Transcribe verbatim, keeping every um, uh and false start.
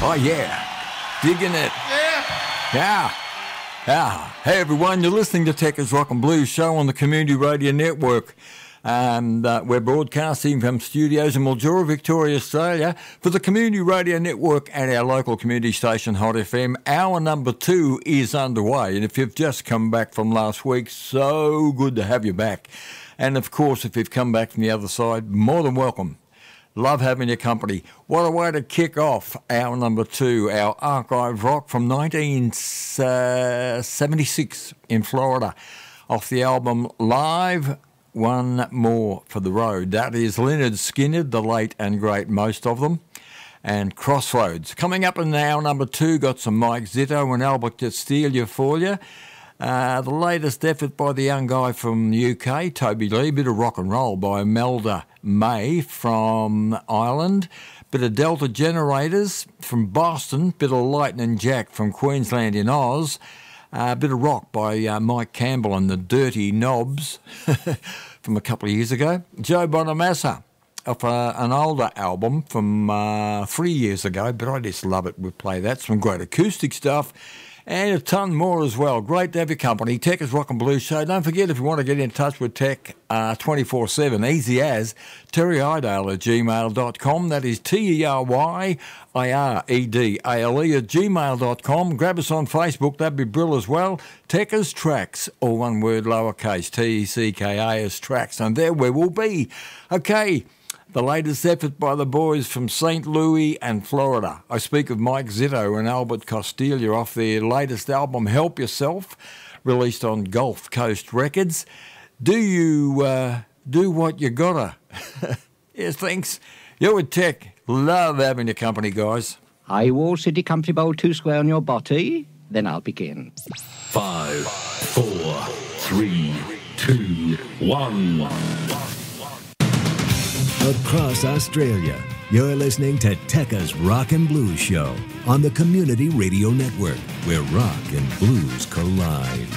Oh, yeah. Digging it. Yeah. Yeah. Yeah. Hey, everyone. You're listening to Techers Rock and Blues Show on the Community Radio Network. And uh, we're broadcasting from studios in Mildura, Victoria, Australia, for the Community Radio Network and our local community station, Hot F M. Hour number two is underway. And if you've just come back from last week, so good to have you back. And, of course, if you've come back from the other side, more than welcome. Love having your company. What a way to kick off hour number two, our archive rock from nineteen seventy-six in Florida, off the album Live, One More for the Road. That is Lynyrd Skynyrd, the late and great most of them, and Crossroads. Coming up in hour number two, got some Mike Zito and Albert Castiglia for you. Uh, the latest effort by the young guy from the U K, Toby Lee, bit of rock and roll by Melda May from Ireland, bit of Delta Generators from Boston, bit of Lightning Jack from Queensland in Oz, a uh, bit of rock by uh, Mike Campbell and the Dirty Knobs from a couple of years ago, Joe Bonamassa off uh, an older album from uh, three years ago, but I just love it. We play that, some great acoustic stuff, and a ton more as well. Great to have your company. Techers Rock and Blues Show. Don't forget, if you want to get in touch with Tech uh, twenty-four seven, easy as, Terry Idale at gmail dot com. That is T E R Y I R E D A L E at gmail dot com. Grab us on Facebook. That'd be brill as well. Techers Tracks, all one word, lowercase, T E C K A S Tracks. And there we will be. Okay. The latest effort by the boys from Saint Louis and Florida. I speak of Mike Zito and Albert Castiglia off their latest album, Help Yourself, released on Gulf Coast Records. Do you uh, do what you gotta? Yes, thanks. You're with Tech. Love having your company, guys. I will City Country Bowl two square on your body. Then I'll begin. Five, four, three, two, one. Across Australia, you're listening to Techers Rock and Blues Show on the Community Radio Network, where rock and blues collide.